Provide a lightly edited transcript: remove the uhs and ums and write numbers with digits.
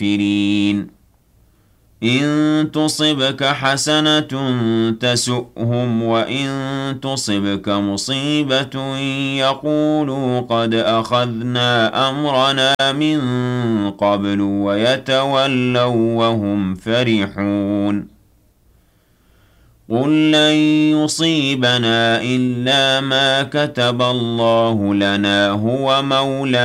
الكافرين إن تصبك حسنة تسؤهم وإن تصبك مصيبة يقولوا قد أخذنا أمرنا من قبل ويتولوا وهم فرحون قل لن يصيبنا إلا ما كتب الله لنا هو مولانا